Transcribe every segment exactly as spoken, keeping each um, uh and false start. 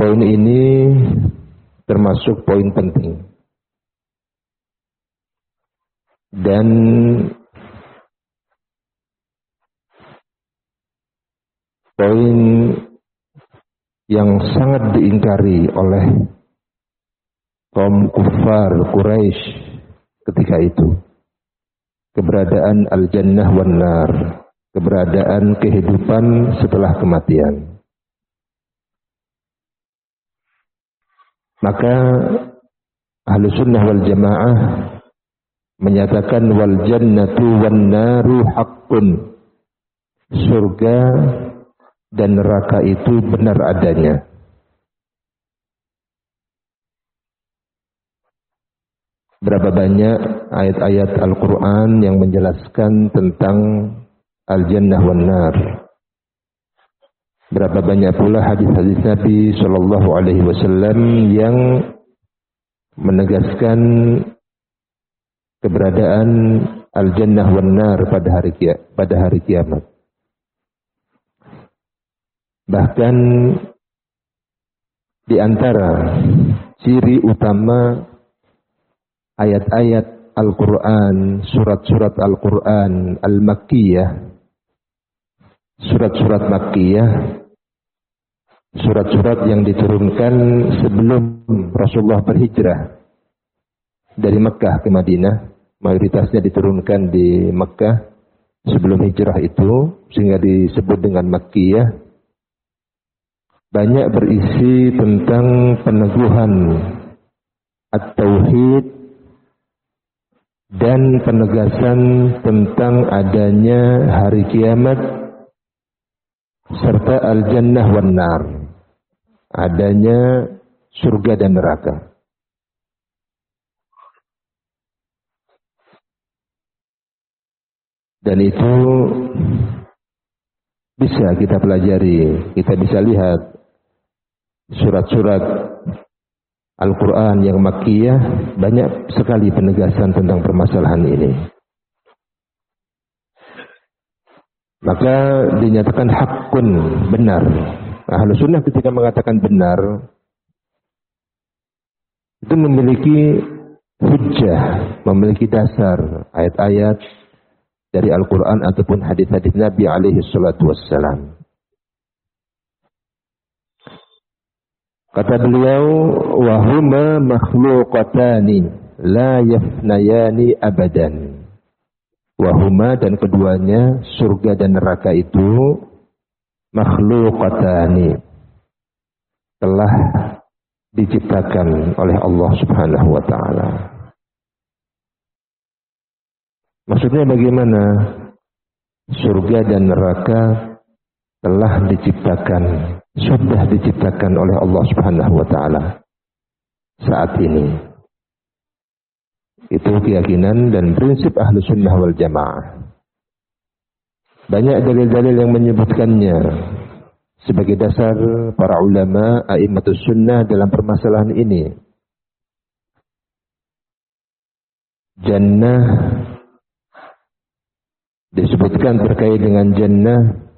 poin ini termasuk poin penting. Dan poin yang sangat diingkari oleh kaum kufar Quraisy ketika itu. Keberadaan al-jannah wan nar, keberadaan kehidupan setelah kematian. Maka Ahlus Sunnah wal Jamaah menyatakan wal jannatu wan naru haqqun. Surga dan neraka itu benar adanya. Berapa banyak ayat-ayat Al-Quran yang menjelaskan tentang al-jannah wan nar. Berapa banyak pula hadis-hadis Nabi Shallallahu Alaihi Wasallam yang menegaskan keberadaan al-jannah wan nar pada hari pada hari kiamat. Bahkan di antara ciri utama ayat-ayat Al-Quran, surat-surat Al-Quran Al-Makkiyah, surat-surat Makkiyah, surat-surat yang diturunkan sebelum Rasulullah berhijrah dari Mekkah ke Madinah, mayoritasnya diturunkan di Mekkah sebelum hijrah itu, sehingga disebut dengan Makkiyah. Banyak berisi tentang peneguhan at-tauhid dan penegasan tentang adanya hari kiamat serta al-jannah wan nar, adanya surga dan neraka. Dan itu bisa kita pelajari, kita bisa lihat surat-surat Al-Quran yang Makkiyah, banyak sekali penegasan tentang permasalahan ini. Maka dinyatakan hakun, benar. Ahlus Sunnah ketika mengatakan benar, itu memiliki hujjah, memiliki dasar ayat-ayat dari Al-Quran ataupun hadis-hadis Nabi alaihi salatu wassalam. Kata beliau, wahuma makhluqatani la yafnayani abadan. Wahuma, dan keduanya, surga dan neraka itu, makhluqatani, telah diciptakan oleh Allah Subhanahu wa taala. Maksudnya bagaimana? Surga dan neraka telah diciptakan, sudah diciptakan oleh Allah Subhanahu wa taala saat ini. Itu keyakinan dan prinsip Ahlus Sunnah wal Jamaah. Banyak dalil-dalil yang menyebutkannya sebagai dasar para ulama a'immatus sunnah dalam permasalahan ini. Jannah disebutkan terkait dengan jannah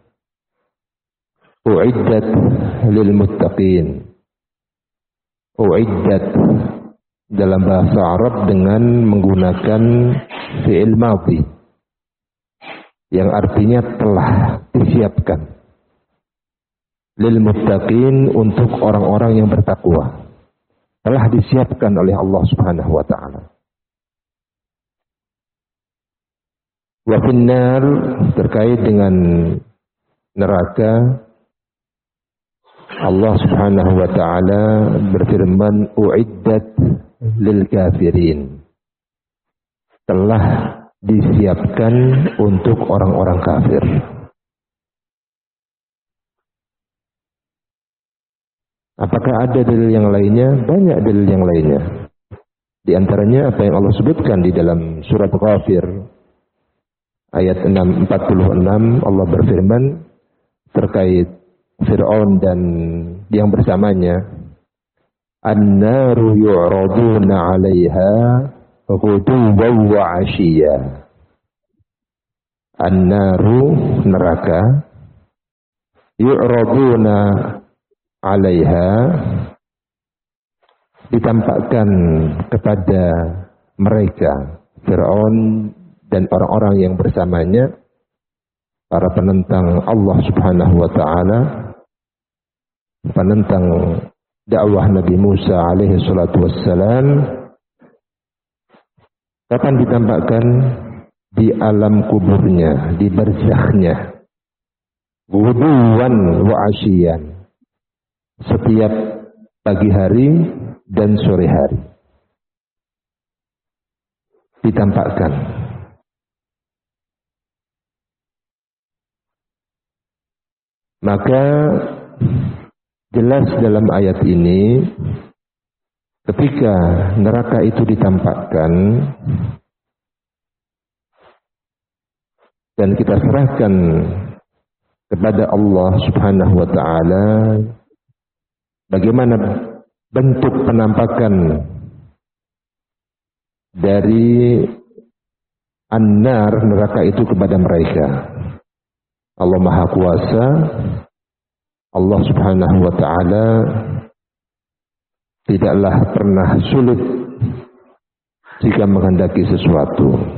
u'iddat lil muttaqin. U'iddat dalam bahasa Arab dengan menggunakan fi'il madhi yang artinya telah disiapkan. Lil muttaqin, untuk orang-orang yang bertakwa. Telah disiapkan oleh Allah Subhanahu wa taala. Wa finnar, terkait dengan neraka, Allah Subhanahu wa taala berfirman u'iddat lil kafirin. Telah disiapkan untuk orang-orang kafir. Apakah ada dalil yang lainnya? Banyak dalil yang lainnya. Di antaranya apa yang Allah sebutkan di dalam surat Ghafir ayat empat puluh enam, Allah berfirman terkait Fir'aun dan yang bersamanya, an-naru yu'raduna 'alaiha ghuduwwan wa 'ashiyya. An-naru, neraka, yu'raduna 'alaiha, ditampakkan kepada mereka Fir'aun dan orang-orang yang bersamanya, para penentang Allah Subhanahu wa taala, penentang dakwah Nabi Musa alaihi salatu wassalam. Kapan ditampakkan? Di alam kuburnya, di barzakhnya, ghuduwan wa asyian, setiap pagi hari dan sore hari ditampakkan. Maka jelas dalam ayat ini, ketika neraka itu ditampakkan dan kita serahkan kepada Allah Subhanahu wa taala bagaimana bentuk penampakan dari an-nar, neraka itu kepada mereka. Allah Maha Kuasa, Allah Subhanahu wa taala tidaklah pernah sulit jika menghendaki sesuatu.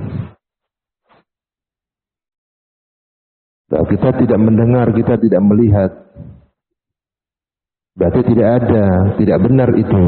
Kalau kita tidak mendengar, kita tidak melihat, berarti tidak ada, tidak benar itu.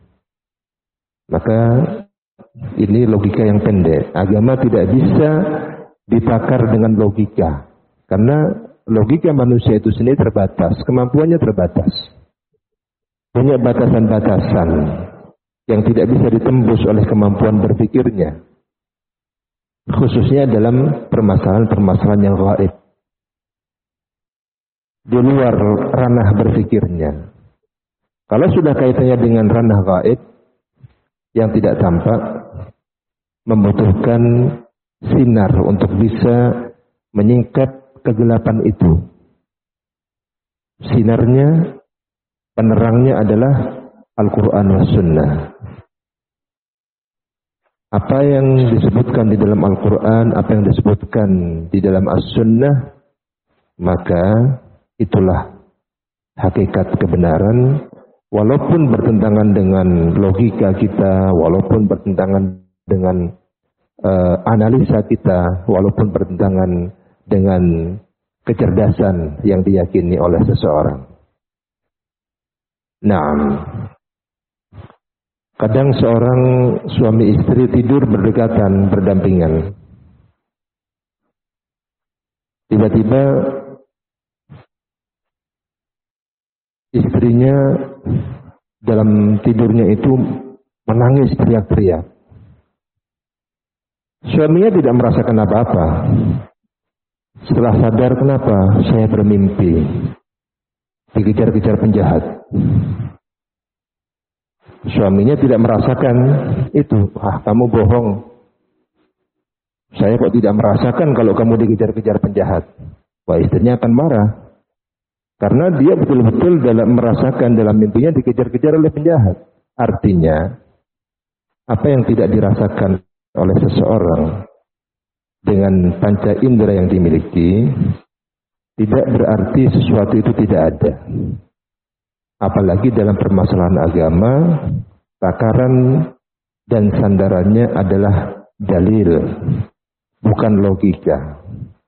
Maka ini logika yang pendek. Agama tidak bisa ditakar dengan logika. Karena logika manusia itu sendiri terbatas, kemampuannya terbatas. Punya batasan-batasan yang tidak bisa ditembus oleh kemampuan berpikirnya. Khususnya dalam permasalahan-permasalahan yang gaib. Di luar ranah berpikirnya. Kalau sudah kaitannya dengan ranah gaib yang tidak tampak, membutuhkan sinar untuk bisa menyingkap kegelapan itu. Sinarnya, penerangnya adalah Al-Quran wa Sunnah. Apa yang disebutkan di dalam Al-Quran, apa yang disebutkan di dalam As-Sunnah, maka itulah hakikat kebenaran, walaupun bertentangan dengan logika kita, walaupun bertentangan dengan uh, analisa kita, walaupun bertentangan dengan kecerdasan yang diyakini oleh seseorang. Naam. Kadang seorang suami istri tidur berdekatan, berdampingan. Tiba-tiba istrinya dalam tidurnya itu menangis teriak-teriak. Suaminya tidak merasakan apa-apa. Setelah sadar, kenapa? Saya bermimpi dikejar-kejar penjahat. Suaminya tidak merasakan itu. Ah, kamu bohong. Saya kok tidak merasakan kalau kamu dikejar-kejar penjahat. Wah, istrinya akan marah. Karena dia betul-betul dalam merasakan dalam mimpinya dikejar-kejar oleh penjahat. Artinya, apa yang tidak dirasakan oleh seseorang dengan panca indera yang dimiliki, tidak berarti sesuatu itu tidak ada. Apalagi dalam permasalahan agama, takaran dan sandarannya adalah dalil, bukan logika.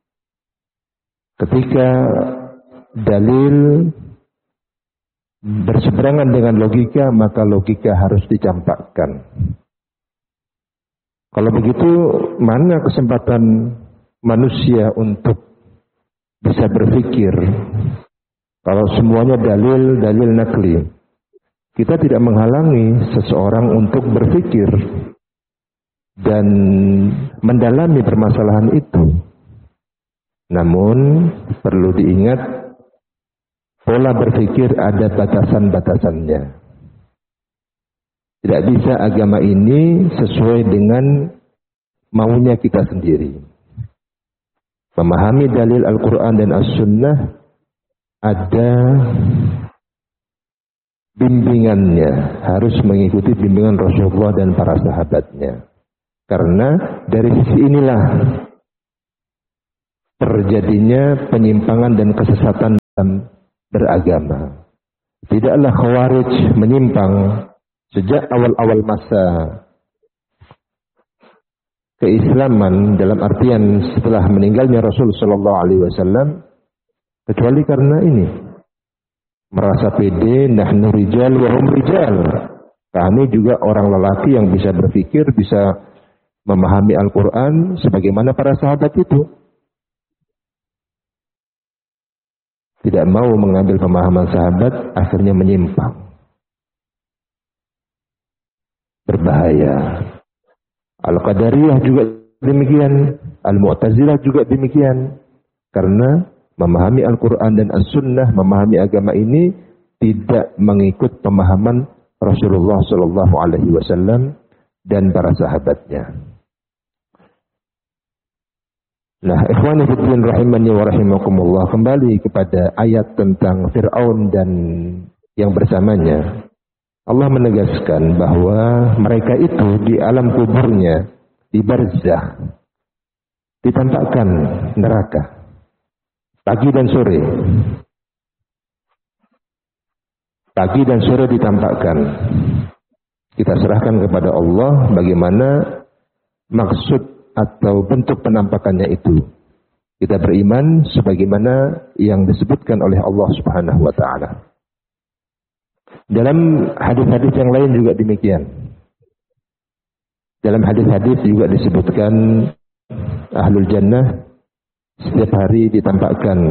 Ketika dalil berseberangan dengan logika, maka logika harus dicampakkan. Kalau begitu, mana kesempatan manusia untuk bisa berpikir? Kalau semuanya dalil, dalil nakli. Kita tidak menghalangi seseorang untuk berpikir dan mendalami permasalahan itu. Namun, perlu diingat, pola berpikir ada batasan-batasannya. Tidak bisa agama ini sesuai dengan maunya kita sendiri. Memahami dalil Al-Quran dan As-Sunnah ada bimbingannya. Harus mengikuti bimbingan Rasulullah dan para sahabatnya. Karena dari sisi inilah terjadinya penyimpangan dan kesesatan dalam beragama. Tidaklah Khawarij menyimpang sejak awal-awal masa keislaman, dalam artian setelah meninggalnya Rasul sallallahu alaihi wasallam, kecuali karena ini, merasa pede, nahnu rijal wa hum rijal. Kami juga orang lelaki yang bisa berpikir, bisa memahami Al-Quran sebagaimana para sahabat itu. Tidak mau mengambil pemahaman sahabat, akhirnya menyimpang. Berbahaya. Al-Qadariyah juga demikian, Al-Mu'tazilah juga demikian. Karena memahami Al-Quran dan As-Sunnah, memahami agama ini tidak mengikut pemahaman Rasulullah sallallahu alaihi wasallam dan para sahabatnya. Nah, ikhwani fiddin rahimani wa rahimakumullah, kembali kepada ayat tentang Fir'aun dan yang bersamanya. Allah menegaskan bahwa mereka itu di alam kuburnya, di barzakh, ditampakkan neraka pagi dan sore. Pagi dan sore ditampakkan. Kita serahkan kepada Allah bagaimana maksud atau bentuk penampakannya itu. Kita beriman sebagaimana yang disebutkan oleh Allah Subhanahu wa taala. Dalam hadis-hadis yang lain juga demikian. Dalam hadis-hadis juga disebutkan ahlul jannah setiap hari ditampakkan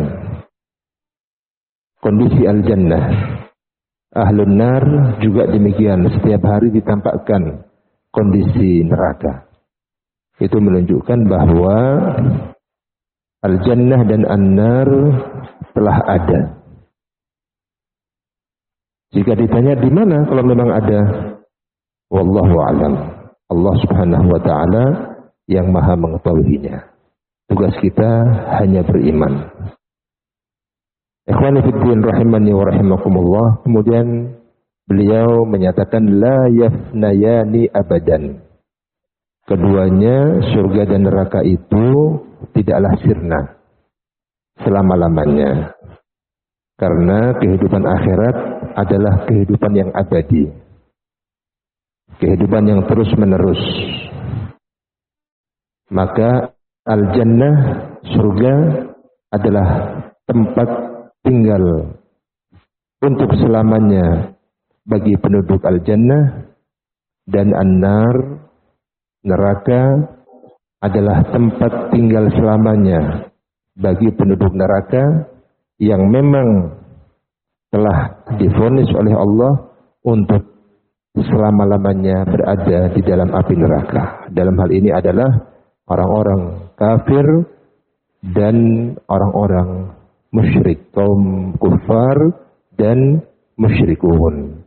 kondisi al-jannah. Ahlun nar juga demikian, setiap hari ditampakkan kondisi neraka. Itu menunjukkan bahwa al-jannah dan an-nar telah ada. Jika ditanya di mana kalau memang ada, wallahu a'lam. Allah Subhanahu wa taala yang maha mengetahuinya. Tugas kita hanya beriman. Ikhwani fiddin rahimani wa rahimakumullah. Kemudian beliau menyatakan la yafnayani abadan. Keduanya, surga dan neraka itu tidaklah sirna selama-lamanya. Karena kehidupan akhirat adalah kehidupan yang abadi. Kehidupan yang terus-menerus. Maka al-jannah, surga adalah tempat tinggal untuk selamanya bagi penduduk al-jannah, dan an-nar, neraka adalah tempat tinggal selamanya bagi penduduk neraka yang memang telah divonis oleh Allah untuk selama-lamanya berada di dalam api neraka. Dalam hal ini adalah orang-orang kafir dan orang-orang musyrik, kaum kufar dan musyrikun.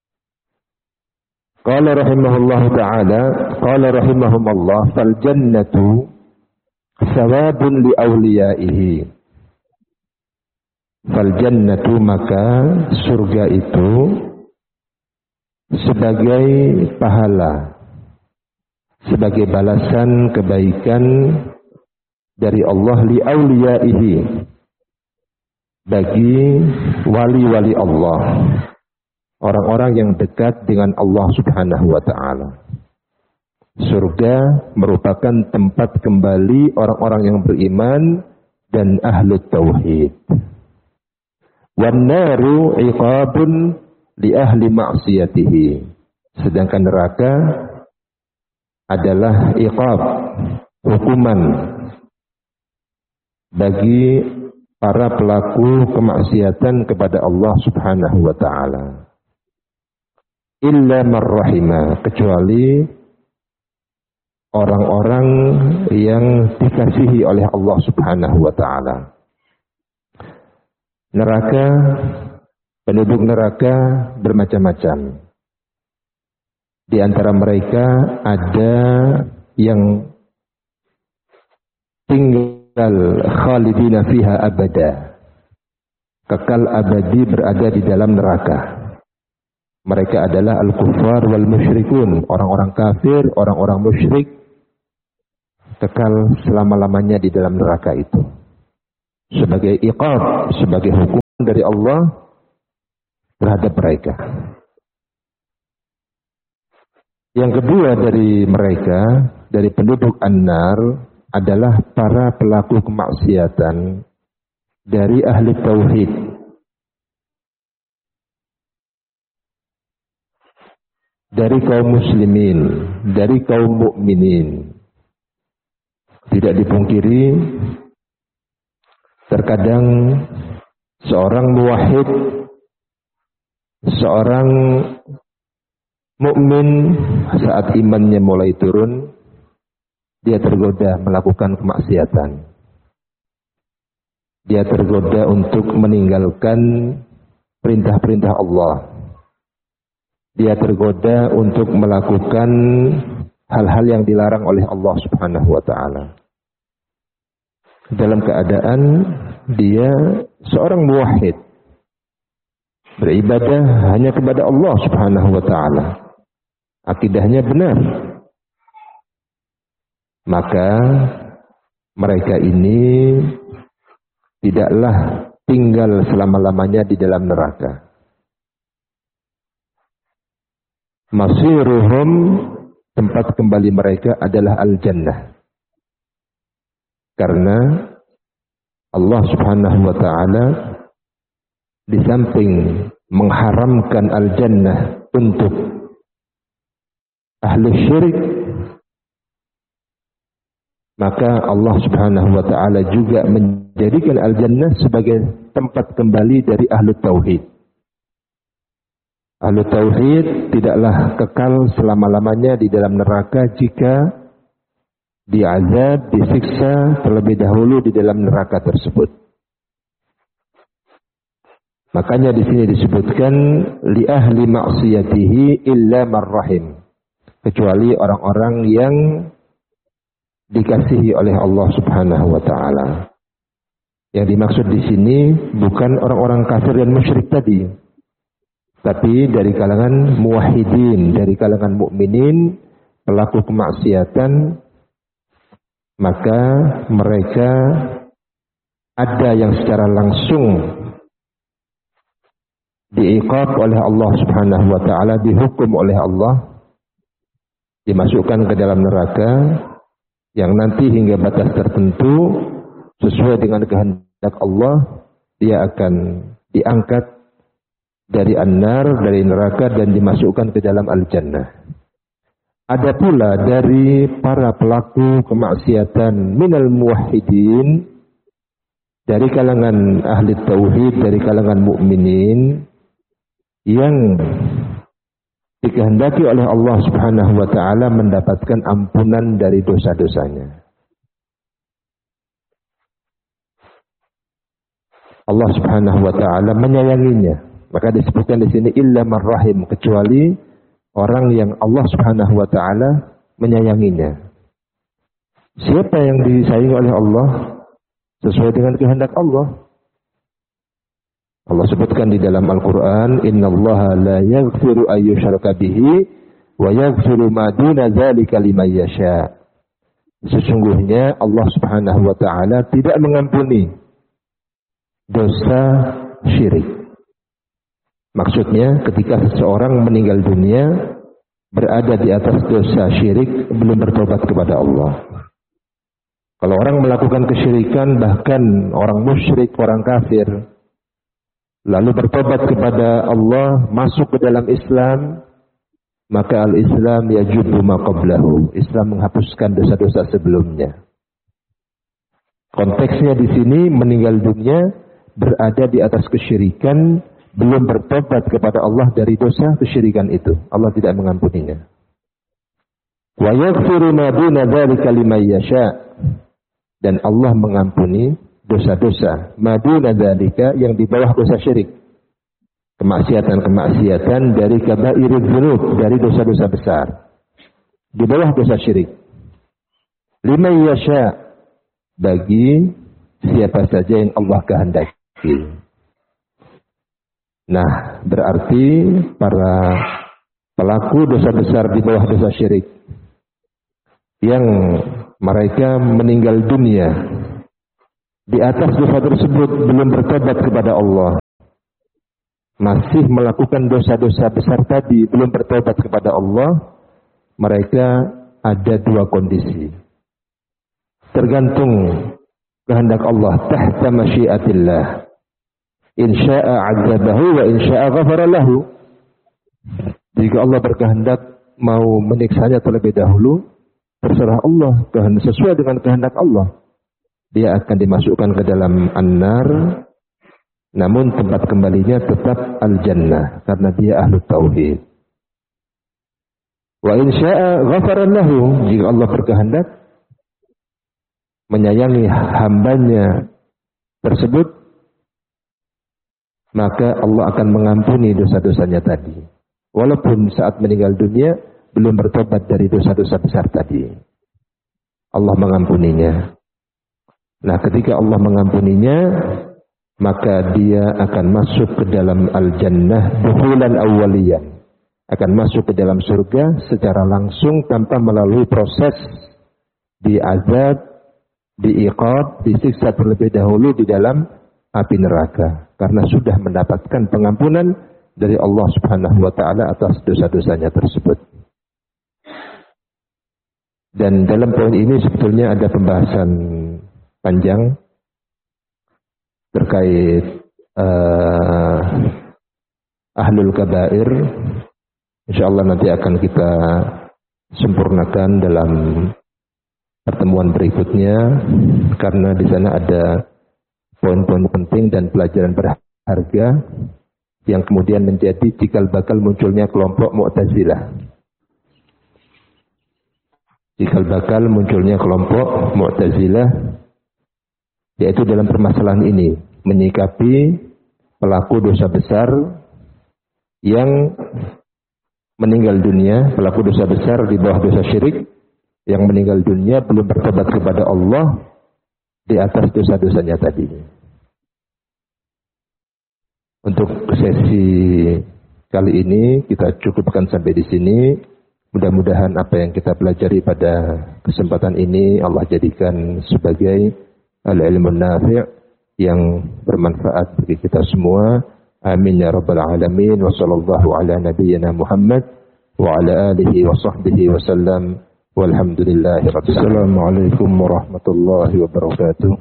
Qala rahimahullah ta'ala, qala rahimahumullah, fal jannatu sawabun li awliyaihi. Fal jannatu, maka surga itu sebagai pahala, sebagai balasan kebaikan dari Allah li awliyaihi, bagi wali-wali Allah, orang-orang yang dekat dengan Allah Subhanahu wa ta'ala. Surga merupakan tempat kembali orang-orang yang beriman dan ahlu tauhid. Wan naru iqabun li ahli ma'siyatihi. Sedangkan neraka adalah iqab, hukuman bagi para pelaku kemaksiatan kepada Allah Subhanahu wa ta'ala. Illa marrahima, kecuali orang-orang yang dikasihi oleh Allah Subhanahu wa ta'ala. Neraka, penduduk neraka bermacam-macam. Di antara mereka ada yang tinggal khalidina fiha abada, kekal abadi berada di dalam neraka. Mereka adalah al-kuffar wal musyrikun, orang-orang kafir, orang-orang musyrik, kekal selama-lamanya di dalam neraka itu. Sebagai iqab, sebagai hukum dari Allah terhadap mereka. Yang kedua dari mereka, dari penduduk An-Nar, adalah para pelaku kemaksiatan dari ahli tauhid. Dari kaum muslimin, dari kaum mukminin. Tidak dipungkiri, terkadang seorang muwahhid, seorang mukmin saat imannya mulai turun, dia tergoda melakukan kemaksiatan. Dia tergoda untuk meninggalkan perintah-perintah Allah. Dia tergoda untuk melakukan hal-hal yang dilarang oleh Allah Subhanahu wa taala. Dalam keadaan dia seorang muwahhid, beribadah hanya kepada Allah Subhanahu wa taala. Akidahnya benar. Maka mereka ini tidaklah tinggal selama-lamanya di dalam neraka. Masiruhum, tempat kembali mereka adalah al-jannah. Karena Allah Subhanahu wa taala di samping mengharamkan al-jannah untuk ahli syirik, maka Allah Subhanahu wa taala juga menjadikan al-jannah sebagai tempat kembali dari ahli tauhid. Ahli tauhid tidaklah kekal selama-lamanya di dalam neraka jika diazab, disiksa terlebih dahulu di dalam neraka tersebut. Makanya di sini disebutkan li ahli ma'siyatihi illa marrahim, kecuali orang-orang yang dikasihi oleh Allah Subhanahu wa taala. Yang dimaksud di sini bukan orang-orang kafir dan musyrik tadi, tapi dari kalangan muwahhidin, dari kalangan mukminin, pelaku kemaksiatan, maka mereka ada yang secara langsung diiqab oleh Allah Subhanahu wa taala, dihukum oleh Allah, dimasukkan ke dalam neraka yang nanti hingga batas tertentu sesuai dengan kehendak Allah dia akan diangkat dari an-nar, dari neraka, dan dimasukkan ke dalam al-jannah. Ada pula dari para pelaku kemaksiatan minal muwahhidin, dari kalangan ahli tauhid, dari kalangan mukminin, yang dikehendaki oleh Allah Subhanahu wa taala mendapatkan ampunan dari dosa-dosanya. Allah Subhanahu wa taala menyayanginya. Maka disebutkan di sini illa marrahim, kecuali orang yang Allah Subhanahu wa taala menyayanginya. Siapa yang disayangi oleh Allah sesuai dengan kehendak Allah? Allah sebutkan di dalam Al-Qur'an, innallaha la yaghfiru ay yushraka bihi wa yaghfiru ma duna dzalika liman yasha. Sesungguhnya Allah Subhanahu wa taala tidak mengampuni dosa syirik. Maksudnya ketika seseorang meninggal dunia berada di atas dosa syirik, belum bertobat kepada Allah. Kalau orang melakukan kesyirikan, bahkan orang musyrik, orang kafir, lalu bertobat kepada Allah, masuk ke dalam Islam, maka al-Islam yajubu ma qablahu. Islam menghapuskan dosa-dosa sebelumnya. Konteksnya di sini meninggal dunia berada di atas kesyirikan, belum bertobat kepada Allah dari dosa kesyirikan itu, Allah tidak mengampuninya. Wa yaghfiru ma duna dzalika liman yasha, dan Allah mengampuni dosa-dosa ma duna dzalika, yang di bawah dosa syirik, kemaksiatan-kemaksiatan dari kabairudz dzunub, dari dosa-dosa besar, di bawah dosa syirik. Liman yasha, bagi siapa saja yang Allah kehendaki. Nah, berarti para pelaku dosa besar di bawah dosa syirik yang mereka meninggal dunia di atas dosa tersebut belum bertobat kepada Allah, masih melakukan dosa-dosa besar tadi, belum bertobat kepada Allah, mereka ada dua kondisi. Tergantung kehendak Allah, tahta masyiatillah. In sya'a 'adzabahu wa in sya'a ghafara lahu. Jika Allah berkehendak mau meniksanya terlebih dahulu, terserah Allah, sesuai dengan kehendak Allah. Dia akan dimasukkan ke dalam an-nar, namun tempat kembalinya tetap al-jannah karena dia ahlu tauhid. Wa in sya'a ghafara lahu, jika Allah berkehendak menyayangi hambanya tersebut, maka Allah akan mengampuni dosa-dosanya tadi. Walaupun saat meninggal dunia belum bertobat dari dosa-dosa besar tadi, Allah mengampuninya. Nah, ketika Allah mengampuninya, maka dia akan masuk ke dalam al-jannah dukhulan awwaliyan. Akan masuk ke dalam surga secara langsung tanpa melalui proses diazab, diiqab, disiksa terlebih dahulu di dalam api neraka. Karena sudah mendapatkan pengampunan dari Allah Subhanahu wa taala atas dosa-dosanya tersebut. Dan dalam poin ini sebetulnya ada pembahasan panjang terkait uh, ahlul kabair. Insyaallah nanti akan kita sempurnakan dalam pertemuan berikutnya, karena di sana ada poin-poin penting dan pelajaran berharga yang kemudian menjadi cikal bakal munculnya kelompok Mu'tazilah. Cikal bakal munculnya kelompok Mu'tazilah yaitu dalam permasalahan ini, menyikapi pelaku dosa besar yang meninggal dunia, pelaku dosa besar di bawah dosa syirik yang meninggal dunia belum bertobat kepada Allah di atas dosa-dosanya tadi. Untuk sesi kali ini kita cukupkan sampai di sini. Mudah-mudahan apa yang kita pelajari pada kesempatan ini Allah jadikan sebagai al-ilmun nafi' yang bermanfaat bagi kita semua. Amin ya rabbal alamin. Wa sallallahu ala nabiyyina Muhammad wa ala alihi wa sahbihi wa sallam. Walhamdulillahi rabbil alamin. Assalamualaikum warahmatullahi wabarakatuh.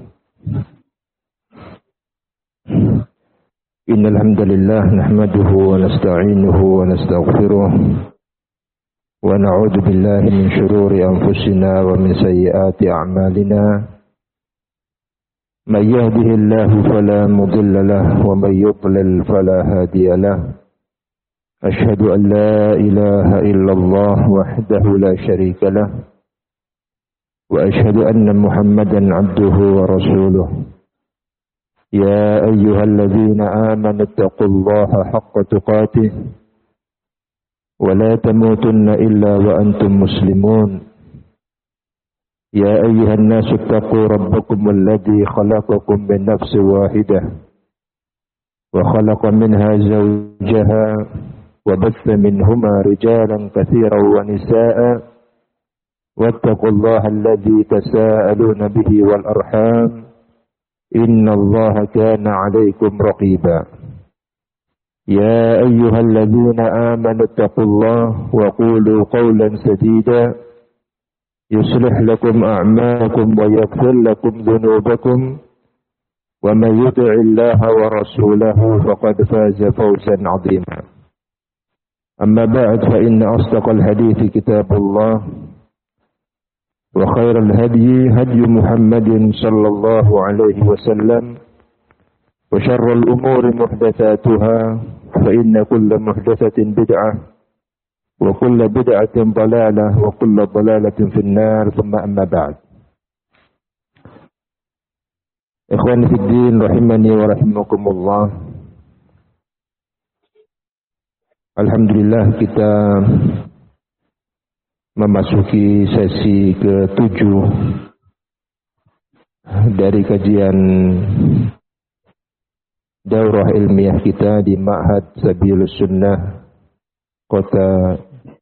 Innal hamdalillah nahmaduhu wa nasta'inuhu wa nastaghfiruh wa na'udzu billahi min shururi anfusina wa min sayyiati a'malina. Man yahdihillahu fala mudilla lahu wa man yudlil fala hadiya lahu. Ashhadu an la ilaha illallah wahdahu la syarika lahu wa ashhadu anna Muhammadan 'abduhu wa rasuluh. Ya ayyuhalladzina amanu taqullaha haqqa tuqatih wa la tamutunna illa wa antum muslimun. Ya ayyuhan nasu taqu rabbakum alladzi khalaqakum min nafsin wahidah wa khalaqa minha zawjaha wa batha minhuma rijalan katsiran wa nisaa'a wattaqullaha alladzi tasaaluna bihi wal arham innallaha kana 'alaykum raqiba. Ya ayyuhalladzina amanu taqullaha wa qulu qawlan sadida yuslih lakum a'malakum wa yaghfir lakum dhunubakum wa man yuti'illaha wa rasulahu faqad faza fawzan 'azima. Amma ba'd, fa inna asdaqal hadithi kitabullah wa khairal hadyi hadyu Muhammadin sallallahu alaihi wasallam wa syarrul umuri muhdatsatuha fa inna kulla muhdatsatin bid'ah wa kulla bid'atin dalalah wa kulla dalalatin finnar. Thumma amma ba'd. Ikhwani fid din rahimani wa rahimakumullah. Alhamdulillah kita memasuki sesi ketujuh dari kajian daurah ilmiah kita di Ma'had Sabilus Sunnah Kota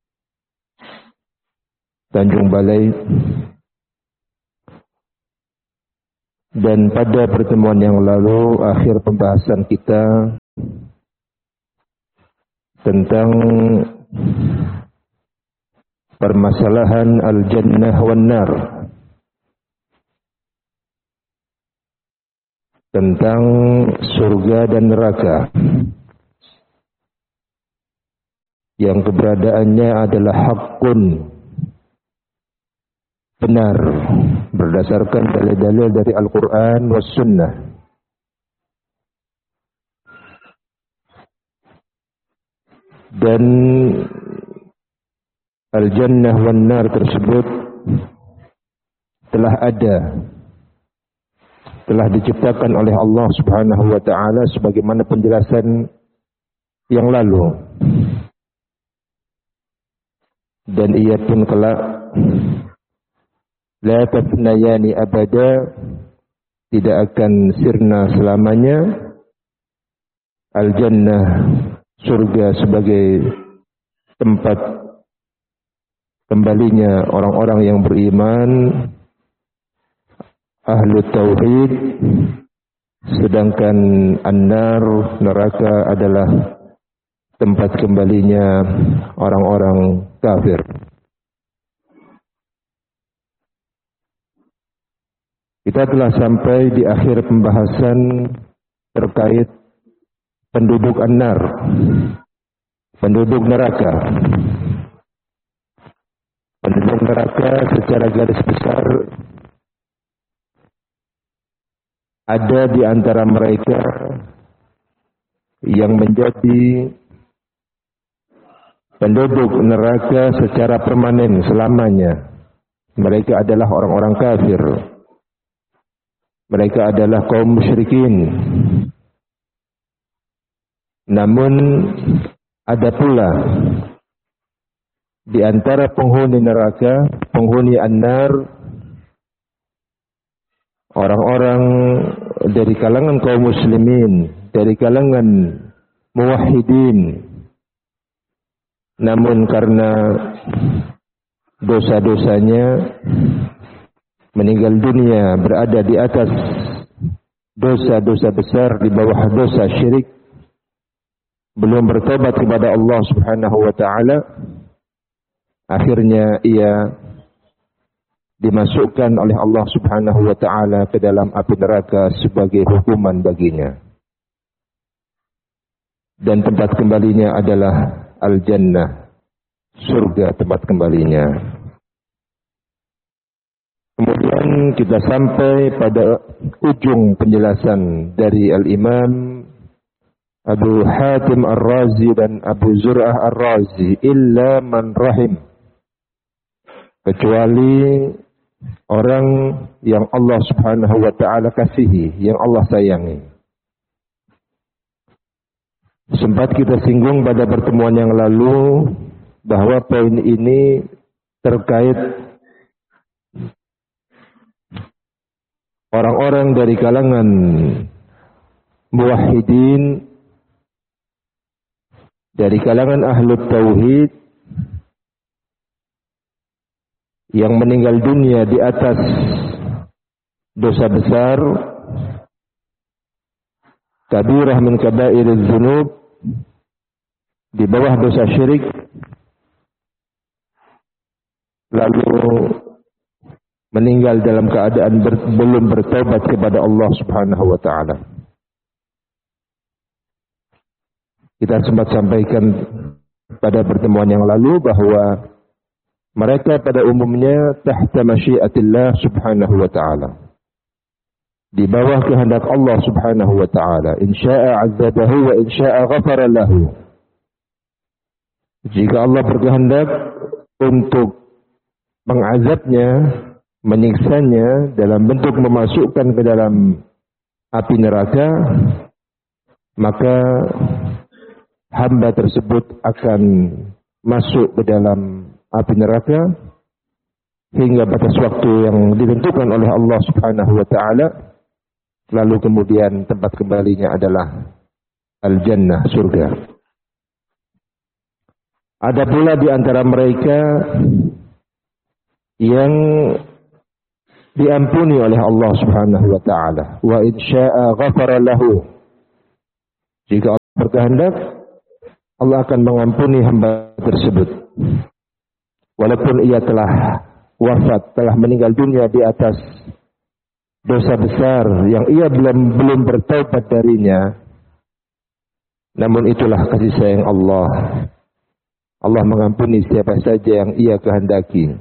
Tanjung Balai. Dan pada pertemuan yang lalu, akhir pembahasan kita tentang permasalahan al-jannah wan nar, tentang surga dan neraka yang keberadaannya adalah hakun, benar, berdasarkan dalil-dalil dari Al-Quran was Sunnah. Dan al-jannah wan nar tersebut telah ada, telah diciptakan oleh Allah Subhanahu wa taala sebagaimana penjelasan yang lalu. Dan ia pun kelak la tafnayani abada, tidak akan sirna selamanya. Al-jannah, surga, sebagai tempat kembalinya orang-orang yang beriman, ahlu tauhid, sedangkan an-nar, neraka, adalah tempat kembalinya orang-orang kafir. Kita telah sampai di akhir pembahasan terkait penduduk an-nar, penduduk neraka. Penduduk neraka secara garis besar ada di antara mereka yang menjadi penduduk neraka secara permanen selamanya. Mereka adalah orang-orang kafir. Mereka adalah kaum musyrikin. Namun ada pula di antara penghuni neraka, penghuni an-nar, orang-orang dari kalangan kaum muslimin, dari kalangan muwahhidin, namun karena dosa-dosanya meninggal dunia berada di atas dosa-dosa besar, di bawah dosa syirik, belum bertobat kepada Allah Subhanahu wa taala, akhirnya ia dimasukkan oleh Allah Subhanahu wa taala ke dalam api neraka sebagai hukuman baginya. Dan tempat kembalinya adalah al-jannah, surga tempat kembalinya. Kemudian kita sampai pada ujung penjelasan dari Al-Imam Abu Hatim Ar-Razi dan Abu Zur'ah Ar-Razi, illa man rahim, kecuali orang yang Allah Subhanahu wa taala kasihi, yang Allah sayangi. Sempat kita singgung pada pertemuan yang lalu bahwa poin ini terkait orang-orang dari kalangan muwahhidin, dari kalangan ahlu tauhid, yang meninggal dunia di atas dosa besar, kabirah min kabairiz dzunub, di bawah dosa syirik, lalu meninggal dalam keadaan ber, belum bertobat kepada Allah Subhanahu wa taala. Kita sempat sampaikan pada pertemuan yang lalu bahwa mereka pada umumnya tahta masyiatillah Subhanahu wa taala, di bawah kehendak Allah Subhanahu wa taala. In syaa'a 'adzabahu wa in syaa'a ghafara lahu. Jika Allah berkehendak untuk mengazabnya, menyiksanya dalam bentuk memasukkan ke dalam api neraka, maka hamba tersebut akan masuk ke dalam api neraka hingga batas waktu yang ditentukan oleh Allah Subhanahu wa taala, lalu kemudian tempat kembalinya adalah al-jannah, surga. Ada pula di antara mereka yang diampuni oleh Allah Subhanahu wa taala. Wa in syaa'a ghafara lahu. Jika Allah berkehendak, Allah akan mengampuni hamba tersebut. Walaupun ia telah wafat, telah meninggal dunia di atas dosa besar yang ia belum belum bertaubat darinya, namun itulah kasih sayang Allah. Allah mengampuni siapa saja yang ia kehendaki.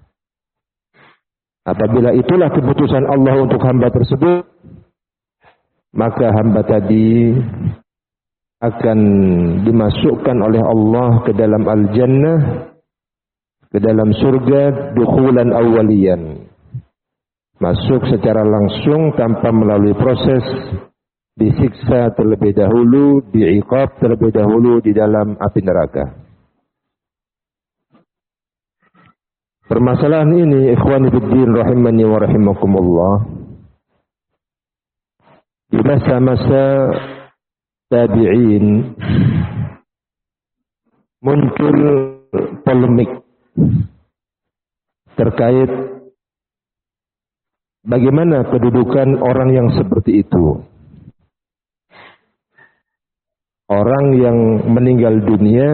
Apabila itulah keputusan Allah untuk hamba tersebut, maka hamba tadi akan dimasukkan oleh Allah ke dalam al-jannah, ke dalam surga dukhulan awwaliyan. Masuk secara langsung tanpa melalui proses disiksa terlebih dahulu, diiqab terlebih dahulu di dalam api neraka. Permasalahan ini, ikhwani fiddin rahimani wa rahimakumullah, di masa-masa tabi'in muncul polemik terkait bagaimana kedudukan orang yang seperti itu. Orang yang meninggal dunia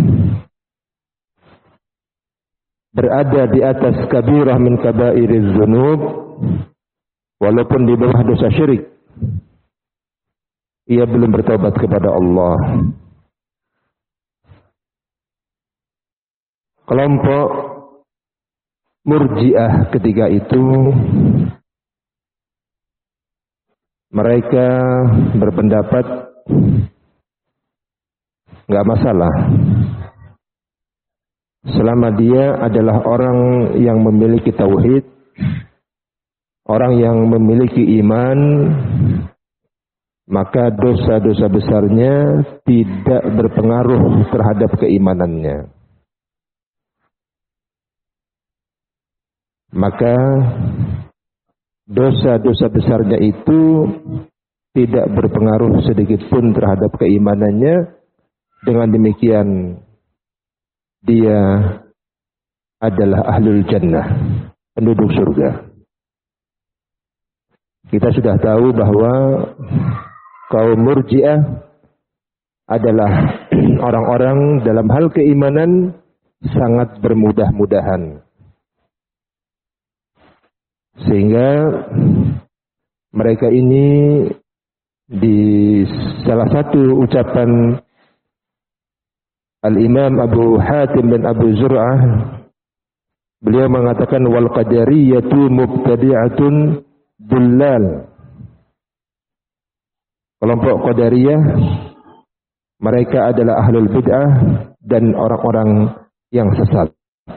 berada di atas kabirah min kabairiz dzunub, walaupun di bawah dosa syirik. Ia belum bertobat kepada Allah. Kelompok Murji'ah ketika itu, mereka berpendapat enggak masalah selama dia adalah orang yang memiliki tauhid, orang yang memiliki iman, maka dosa-dosa besarnya tidak berpengaruh terhadap keimanannya. Maka dosa-dosa besarnya itu tidak berpengaruh sedikit pun terhadap keimanannya. Dengan demikian dia adalah ahlul jannah, penduduk surga. Kita sudah tahu bahwa kaum Murji'ah adalah orang-orang dalam hal keimanan sangat bermudah-mudahan. Sehingga mereka ini di salah satu ucapan Al-Imam Abu Hatim dan Abu Zur'ah, beliau mengatakan wal qadariyatu mubtadi'atun dullal. Kelompok Qadariyah mereka adalah ahlul bid'ah dan orang-orang yang sesat.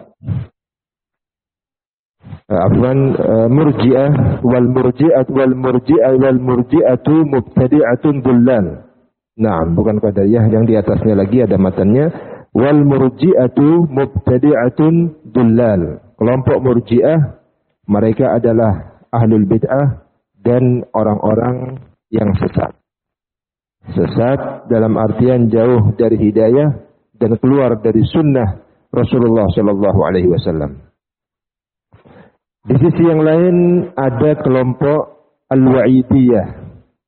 Afwan, Murji'ah wal murji'at wal murji'ah wal murji'atu mubtadi'atun dullal. Nah, bukan Qadariyah, yang di atasnya lagi ada matanya wal murji'atu mubtadi'atun dullal. Kelompok Murji'ah mereka adalah ahlul bid'ah dan orang-orang yang sesat. Sesat dalam artian jauh dari hidayah dan keluar dari sunnah Rasulullah sallallahu alaihi wasallam. Di sisi yang lain ada kelompok Al-Wa'idiyah.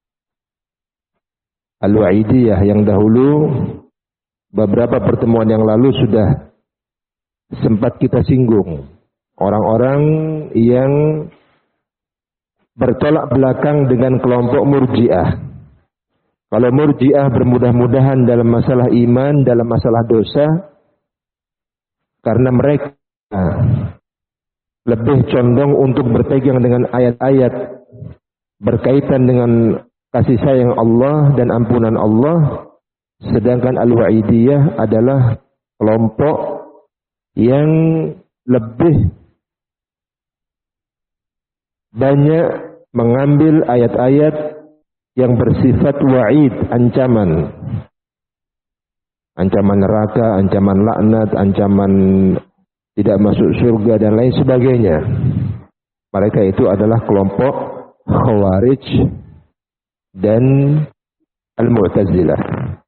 Al-Wa'idiyah yang dahulu beberapa pertemuan yang lalu sudah sempat kita singgung. Orang-orang yang bertolak belakang dengan kelompok Murji'ah. Kalau Murji'ah bermudah-mudahan dalam masalah iman, dalam masalah dosa, karena mereka lebih condong untuk berpegang dengan ayat-ayat berkaitan dengan kasih sayang Allah dan ampunan Allah. Sedangkan Al-Wa'idiyah adalah kelompok yang lebih banyak mengambil ayat-ayat yang bersifat wa'id, ancaman. Ancaman neraka, ancaman laknat, ancaman tidak masuk surga dan lain sebagainya. Mereka itu adalah kelompok Khawarij dan Al-Mu'tazilah.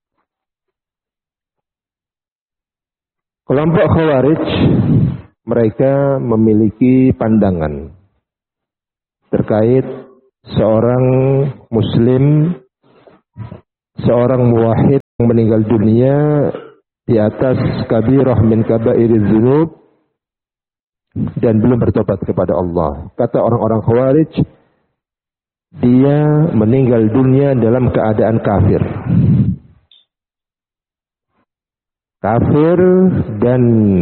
Kelompok Khawarij mereka memiliki pandangan terkait seorang muslim, seorang muwahhid yang meninggal dunia di atas kabirah min kabairiz dzunub dan belum bertobat kepada Allah. Kata orang-orang Khawarij, dia meninggal dunia dalam keadaan kafir. Kafir dan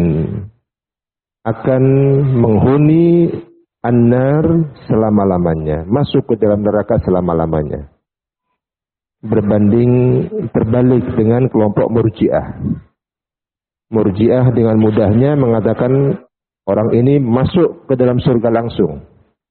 akan menghuni an-nar selama-lamanya, masuk ke dalam neraka selama-lamanya. Berbanding terbalik dengan kelompok Murji'ah. Murji'ah dengan mudahnya mengatakan orang ini masuk ke dalam surga langsung.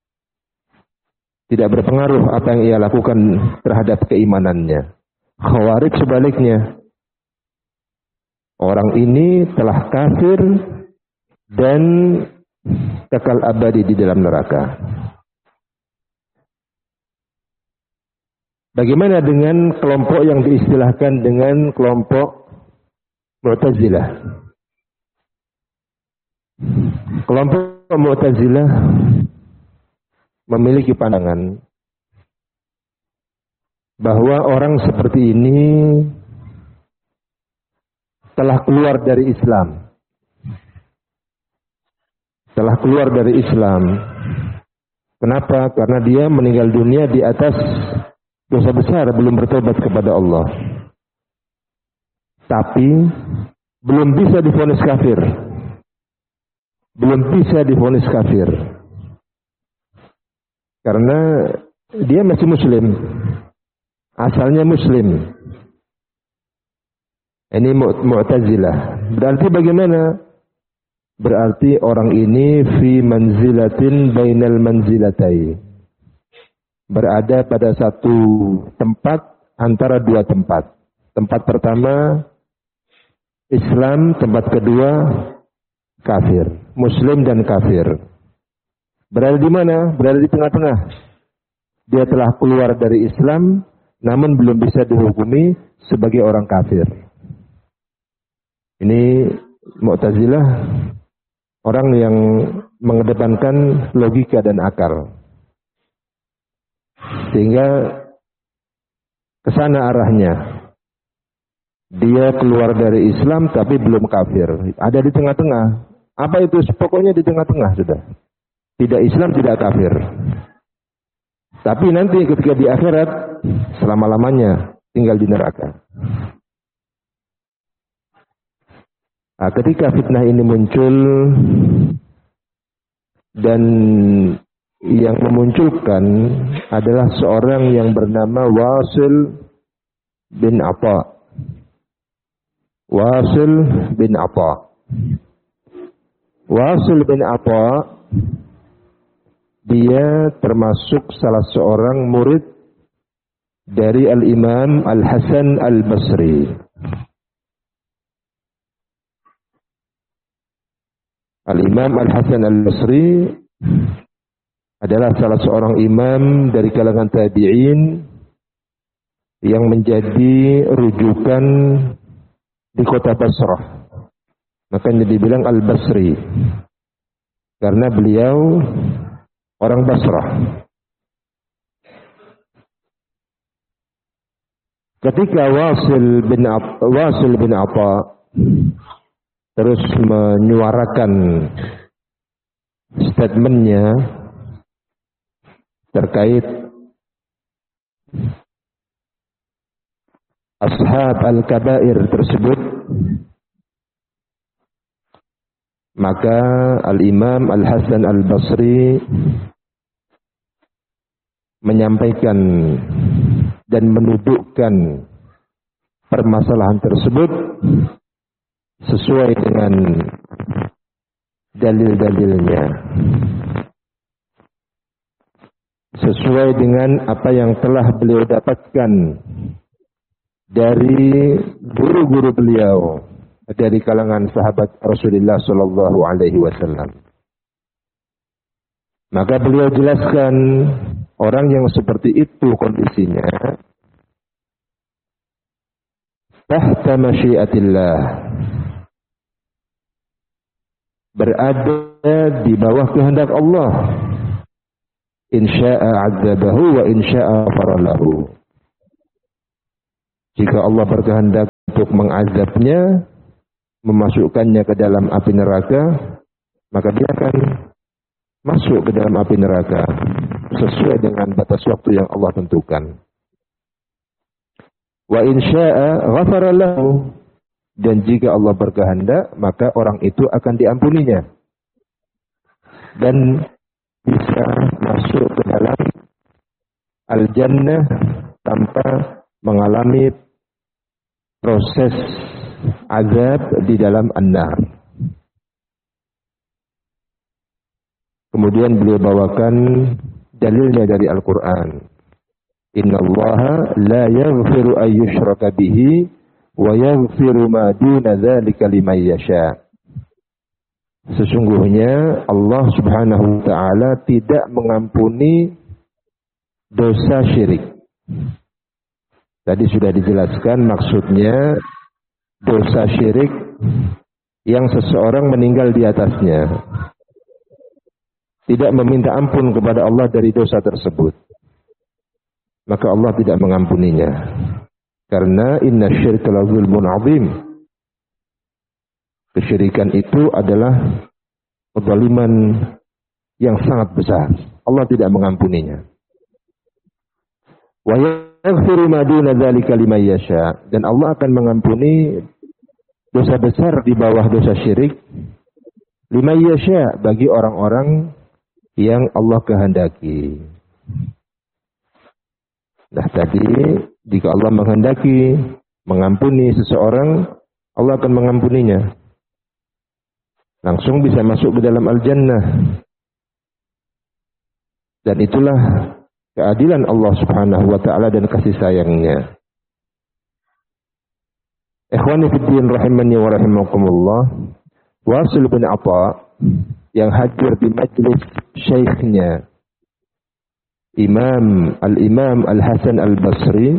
Tidak berpengaruh apa yang ia lakukan terhadap keimanannya. Khawarij sebaliknya. Orang ini telah kafir dan kekal abadi di dalam neraka. Bagaimana dengan kelompok yang diistilahkan dengan kelompok Mu'tazilah? Kelompok Mu'tazilah memiliki pandangan bahwa orang seperti ini telah keluar dari Islam. Telah keluar dari Islam. Kenapa? Karena dia meninggal dunia di atas dosa besar, belum bertobat kepada Allah. Tapi belum bisa divonis kafir. Belum bisa divonis kafir. Karena dia masih muslim. Asalnya muslim. Ini Mu'tazilah. Berarti bagaimana? Berarti orang ini fi manzilatin bainal manzilatai. Berada pada satu tempat antara dua tempat. Tempat pertama Islam, tempat kedua kafir. Muslim dan kafir. Berada di mana? Berada di tengah-tengah. Dia telah keluar dari Islam, namun belum bisa dihukumi sebagai orang kafir. Ini Mu'tazilah, orang yang mengedepankan logika dan akal. Sehingga kesana arahnya. Dia keluar dari Islam tapi belum kafir. Ada di tengah-tengah. Apa itu? Pokoknya di tengah-tengah sudah. Tidak Islam, tidak kafir. Tapi nanti ketika di akhirat, selama-lamanya tinggal di neraka. Nah, ketika fitnah ini muncul dan yang memunculkan adalah seorang yang bernama Wasil bin Atha. Wasil bin Atha. Wasil bin Atha, dia termasuk salah seorang murid dari Al-Imam Al-Hasan Al-Basri. Al-Imam Al-Hasan Al-Basri adalah salah seorang imam dari kalangan tabi'in yang menjadi rujukan di kota Basrah. Makanya dibilang Al-Basri karena beliau orang Basrah. Ketika Wasil bin Wasil bin Atha terus menyuarakan statementnya terkait ashab al-kabair tersebut, maka Al-Imam Al-Hasan Al-Basri menyampaikan dan mendudukkan permasalahan tersebut sesuai dengan dalil-dalilnya, sesuai dengan apa yang telah beliau dapatkan dari guru-guru beliau dari kalangan sahabat Rasulullah Sallallahu Alaihi Wasallam. Maka beliau jelaskan orang yang seperti itu kondisinya tahta masyiatillah, berada di bawah kehendak Allah. Insya'a adzabahu wa insya'a faralahu. Jika Allah berkehendak untuk mengazabnya, memasukkannya ke dalam api neraka, maka dia akan masuk ke dalam api neraka sesuai dengan batas waktu yang Allah tentukan. Wa in syaa'a ghafara lahu, dan jika Allah berkehendak maka orang itu akan diampuninya dan bisa masuk ke dalam al-jannah tanpa mengalami proses azab di dalam an-nar. Kemudian beliau bawakan dalilnya dari Al-Quran. Inna Allaha la yaghfiru an yushraka bihi wa yaghfiru ma duna dzalika liman yasha. Sesungguhnya Allah Subhanahu wa taala tidak mengampuni dosa syirik. Tadi sudah dijelaskan maksudnya dosa syirik yang seseorang meninggal di atasnya, tidak meminta ampun kepada Allah dari dosa tersebut, maka Allah tidak mengampuninya. Karena inna syirka la zulmun azim. Kesyirikan itu adalah kezaliman yang sangat besar. Allah tidak mengampuninya. Wa yaghfiru ma duna dzalika liman yasha, dan Allah akan mengampuni dosa besar di bawah dosa syirik liman yasha, bagi orang-orang yang Allah kehendaki. Nah tadi, jika Allah menghendaki mengampuni seseorang, Allah akan mengampuninya. Langsung bisa masuk ke dalam al-jannah. Dan itulah keadilan Allah Subhanahu wa taala dan kasih sayangnya. Ikhwani fiddin rahimani wa rahimakumullah. Wasil bin Atha yang hadir di majlis syekhnya Imam Al-Imam Al-Hasan Al-Basri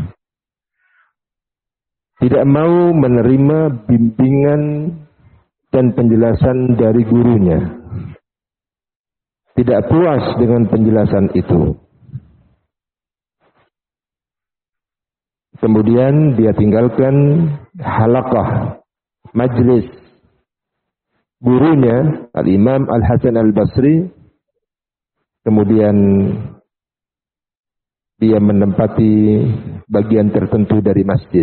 tidak mau menerima bimbingan dan penjelasan dari gurunya. Tidak puas dengan penjelasan itu. Kemudian dia tinggalkan halaqah majlis gurunya Al-Imam Al-Hasan Al-Basri. Kemudian dia menempati bagian tertentu dari masjid,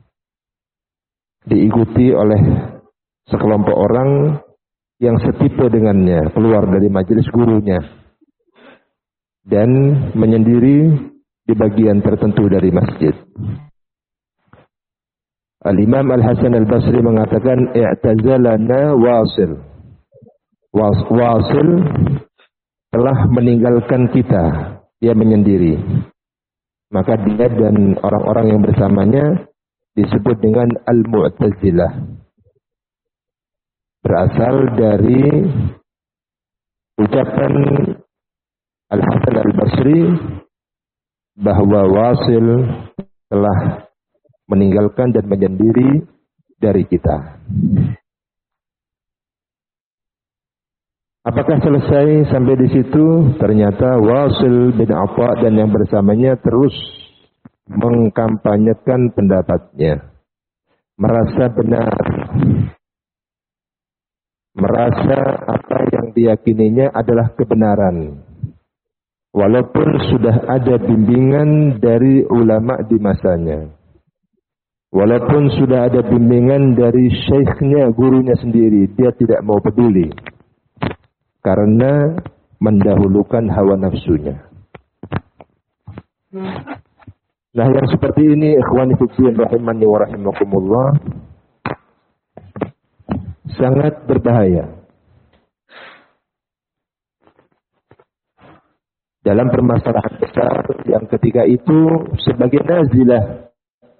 diikuti oleh sekelompok orang yang setipe dengannya, keluar dari majelis gurunya dan menyendiri di bagian tertentu dari masjid. Al-Imam Al-Hasan Al-Basri mengatakan, i'tazalana Wasil. Wasil telah meninggalkan kita, dia menyendiri. Maka dia dan orang-orang yang bersamanya disebut dengan Al-Mu'tazilah. Berasal dari ucapan Al-Hasan Al-Basri bahwa Wasil telah meninggalkan dan menyendiri dari kita. Apakah selesai sampai di situ? Ternyata Wasil bin Atha dan yang bersamanya terus mengkampanyekan pendapatnya. Merasa benar. Merasa apa yang diyakininya adalah kebenaran. Walaupun sudah ada bimbingan dari ulama di masanya. Walaupun sudah ada bimbingan dari syekhnya, gurunya sendiri, dia tidak mau peduli. Karena mendahulukan hawa nafsunya. Nah yang seperti ini, ikhwani fiddin rahimani wa rahimakumullah, sangat berbahaya. Dalam permasalahan besar yang ketika itu sebagai nazilah,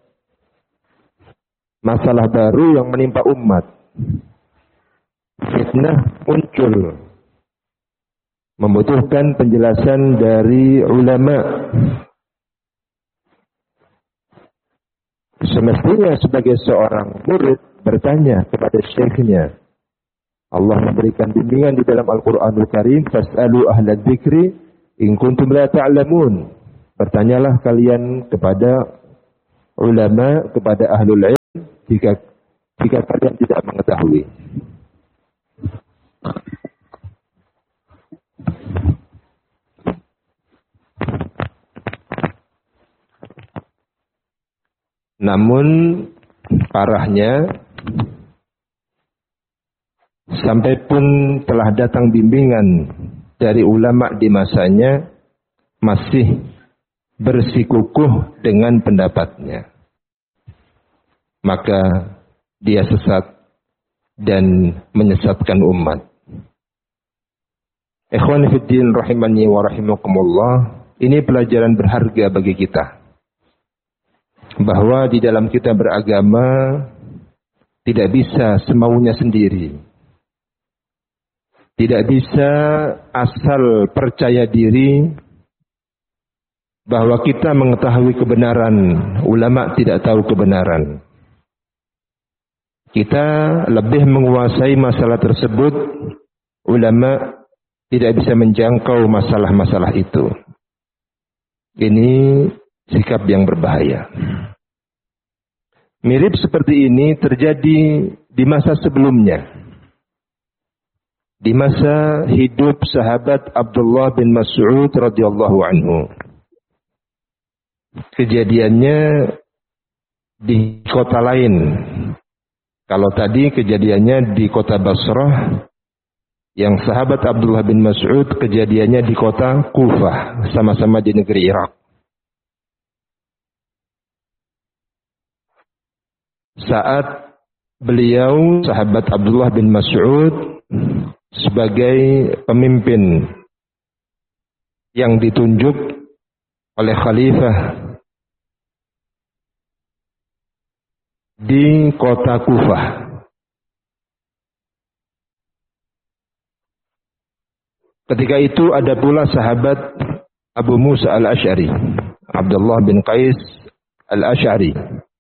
masalah baru yang menimpa umat. Fitnah muncul. Membutuhkan penjelasan dari ulama. Semestinya sebagai seorang murid bertanya kepada syekhnya. Allah memberikan bimbingan di dalam Al-Quranul Karim. Fas'alu ahla dzikri in kuntum la ta'lamun. Bertanyalah kalian kepada ulama, kepada ahlul ilm, jika jika kalian tidak mengetahui. Namun parahnya, sampai pun telah datang bimbingan dari ulama di masanya, masih bersikukuh dengan pendapatnya. Maka dia sesat dan menyesatkan umat. Ikhwan fiddin rahimani wa rahimakumullah, ini pelajaran berharga bagi kita. Bahwa di dalam kita beragama tidak bisa semaunya sendiri. Tidak bisa asal percaya diri bahwa kita mengetahui kebenaran, ulama tidak tahu kebenaran. Kita lebih menguasai masalah tersebut, ulama tidak bisa menjangkau masalah-masalah itu. Ini sikap yang berbahaya. Mirip seperti ini terjadi di masa sebelumnya. Di masa hidup sahabat Abdullah bin Mas'ud radhiyallahu anhu. Kejadiannya di kota lain. Kalau tadi kejadiannya di kota Basrah, yang sahabat Abdullah bin Mas'ud kejadiannya di kota Kufah, sama-sama di negeri Irak. Saat beliau, sahabat Abdullah bin Mas'ud, sebagai pemimpin yang ditunjuk oleh khalifah di kota Kufah. Ketika itu ada pula sahabat Abu Musa al-Asy'ari, Abdullah bin Qais al-Asy'ari.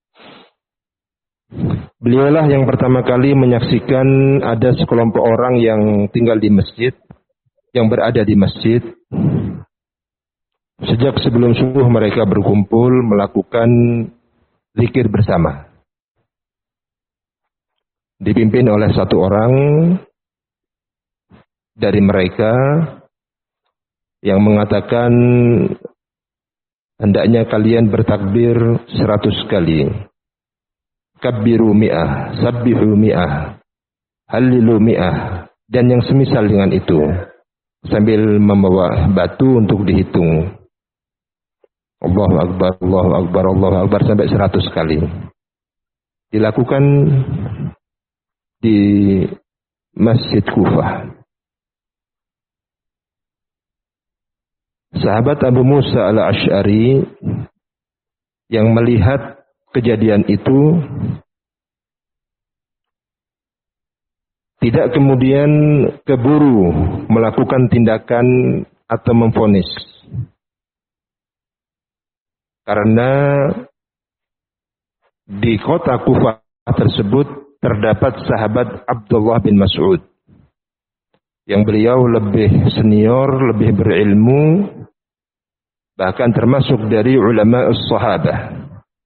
Beliaulah yang pertama kali menyaksikan ada sekelompok orang yang tinggal di masjid, yang berada di masjid. Sejak sebelum subuh mereka berkumpul melakukan zikir bersama. Dipimpin oleh satu orang dari mereka yang mengatakan, hendaknya kalian bertakbir seratus kali. Kabbiru mi'ah, sabbihu mi'ah, halilu mi'ah, dan yang semisal dengan itu, sambil membawa batu untuk dihitung. Allahu Akbar, Allahu Akbar, Allahu Akbar sampai seratus kali. Dilakukan di Masjid Kufah. Sahabat Abu Musa al-Asy'ari yang melihat kejadian itu tidak kemudian keburu melakukan tindakan atau memvonis. Karena di kota Kufah tersebut terdapat sahabat Abdullah bin Mas'ud yang beliau lebih senior, lebih berilmu, bahkan termasuk dari ulama as-sahabah.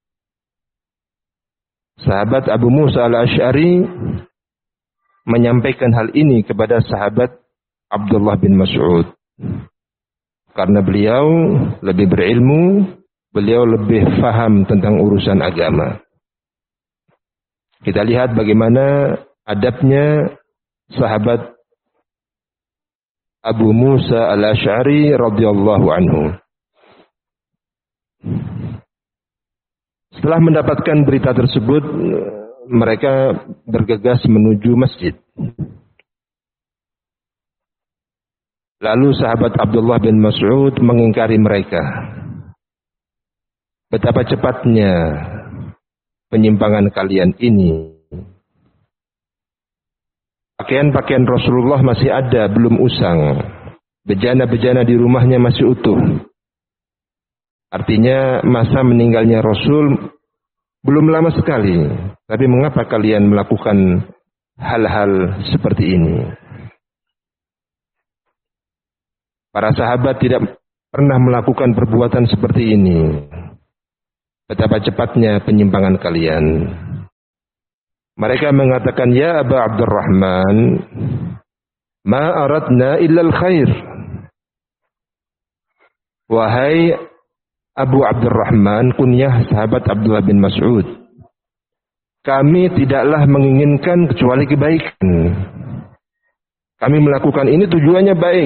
Sahabat Abu Musa al-Asy'ari menyampaikan hal ini kepada sahabat Abdullah bin Mas'ud. Karena beliau lebih berilmu, beliau lebih faham tentang urusan agama. Kita lihat bagaimana adabnya sahabat Abu Musa al-Asy'ari radhiyallahu anhu. Setelah mendapatkan berita tersebut, mereka bergegas menuju masjid. Lalu sahabat Abdullah bin Mas'ud mengingkari mereka. Betapa cepatnya penyimpangan kalian ini. Pakaian-pakaian Rasulullah masih ada, belum usang. Bejana-bejana di rumahnya masih utuh. Artinya masa meninggalnya Rasul belum lama sekali. Tapi mengapa kalian melakukan hal-hal seperti ini? Para sahabat tidak pernah melakukan perbuatan seperti ini. Betapa cepatnya penyimpangan kalian. Mereka mengatakan, ya Aba Abdurrahman, ma aradna illa al-khair. Wahai Abu Abdurrahman, kunyah sahabat Abdullah bin Mas'ud, kami tidaklah menginginkan kecuali kebaikan. Kami melakukan ini tujuannya baik.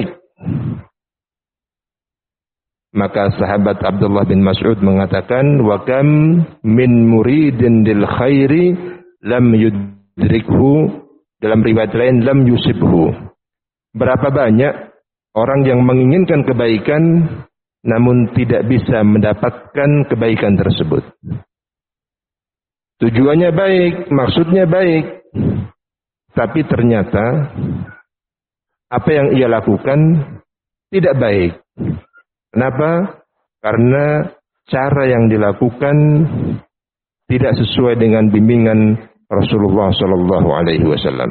Maka sahabat Abdullah bin Mas'ud mengatakan, wa kam min muridin lil khairi lam yudrikhu, dalam riwayat lain lam yusibhu. Berapa banyak orang yang menginginkan kebaikan namun tidak bisa mendapatkan kebaikan tersebut. Tujuannya baik, maksudnya baik, tapi ternyata apa yang ia lakukan tidak baik. Kenapa? Karena cara yang dilakukan tidak sesuai dengan bimbingan Rasulullah Sallallahu Alaihi Wasallam.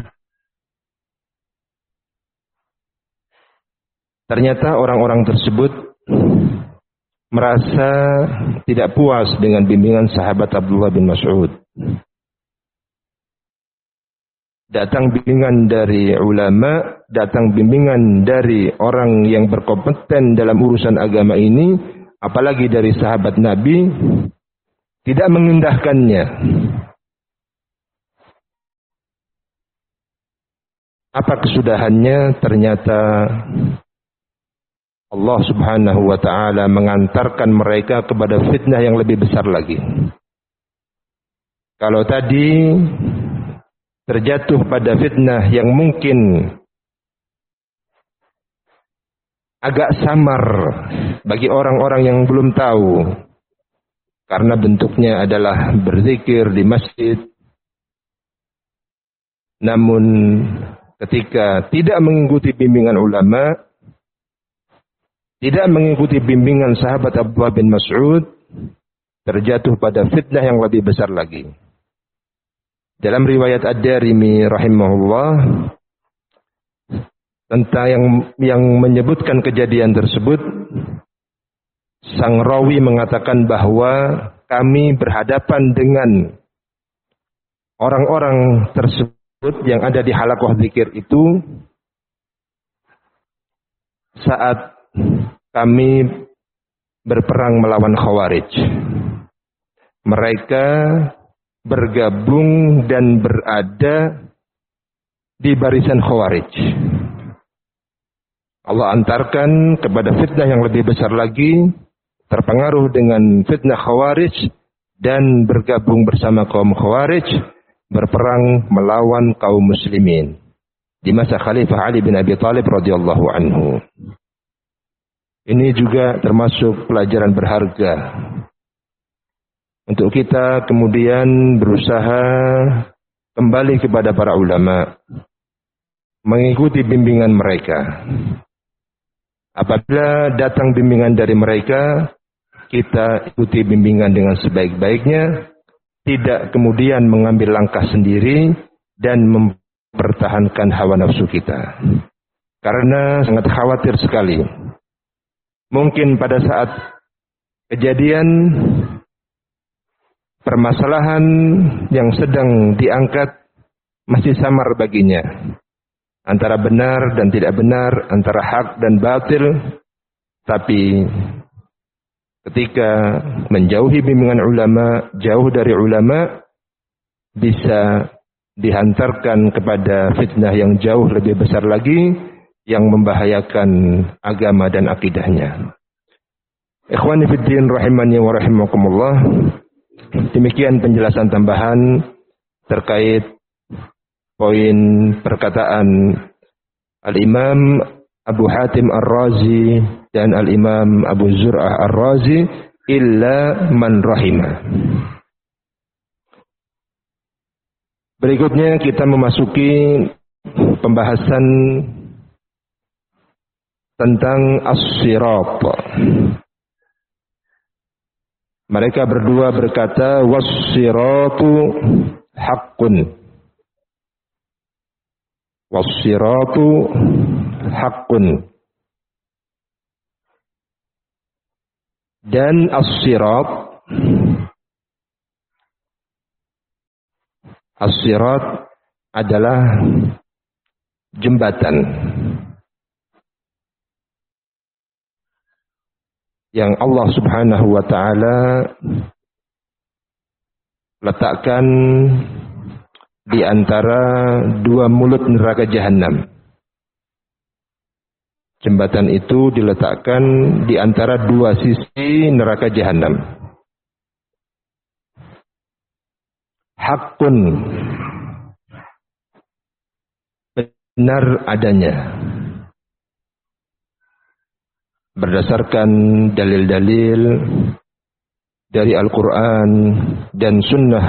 Ternyata orang-orang tersebut merasa tidak puas dengan bimbingan sahabat Abdullah bin Mas'ud. Datang bimbingan dari ulama, datang bimbingan dari orang yang berkompeten dalam urusan agama ini, apalagi dari sahabat Nabi, tidak mengindahkannya. Apa kesudahannya? Ternyata Allah Subhanahu wa ta'ala mengantarkan mereka kepada fitnah yang lebih besar lagi. Kalau tadi terjatuh pada fitnah yang mungkin agak samar bagi orang-orang yang belum tahu, karena bentuknya adalah berzikir di masjid. Namun ketika tidak mengikuti bimbingan ulama, tidak mengikuti bimbingan sahabat Abdullah bin Mas'ud, terjatuh pada fitnah yang lebih besar lagi. Dalam riwayat Ad-Darimi rahimahullah, tentang yang yang menyebutkan kejadian tersebut, sang rawi mengatakan bahwa kami berhadapan dengan orang-orang tersebut yang ada di halaqah zikir itu saat kami berperang melawan Khawarij. Mereka bergabung dan berada di barisan Khawarij. Allah antarkan kepada fitnah yang lebih besar lagi, terpengaruh dengan fitnah Khawarij dan bergabung bersama kaum Khawarij, berperang melawan kaum muslimin di masa Khalifah Ali bin Abi Thalib radhiyallahu anhu. Ini juga termasuk pelajaran berharga untuk kita kemudian berusaha kembali kepada para ulama, mengikuti bimbingan mereka. Apabila datang bimbingan dari mereka, kita ikuti bimbingan dengan sebaik-baiknya, tidak kemudian mengambil langkah sendiri dan mempertahankan hawa nafsu kita. Karena sangat khawatir sekali. Mungkin pada saat kejadian permasalahan yang sedang diangkat masih samar baginya, antara benar dan tidak benar, antara hak dan batil. Tapi ketika menjauhi bimbingan ulama, jauh dari ulama, bisa dihantarkan kepada fitnah yang jauh lebih besar lagi, yang membahayakan agama dan akidahnya. Ikhwani fiddin rahimani wa rahimakumullah. Demikian penjelasan tambahan terkait poin perkataan Al-Imam Abu Hatim Ar-Razi dan Al-Imam Abu Zur'ah Ar-Razi, illa man rahimah. Berikutnya kita memasuki pembahasan tentang as-sirat. Mereka berdua berkata, was-siratu haqqun. Was-siratu haqqun. Dan as-sirat As-sirat adalah jembatan yang Allah Subhanahu wa taala letakkan di antara dua mulut neraka jahanam. Jembatan itu diletakkan di antara dua sisi neraka jahanam. Hakun, benar adanya. Berdasarkan dalil-dalil dari Al-Quran dan Sunnah